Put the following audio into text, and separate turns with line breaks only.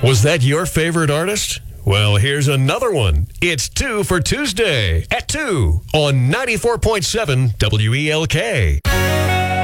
Was that your favorite artist? Well, here's another one. It's 2 for Tuesday at 2 on 94.7 WELK.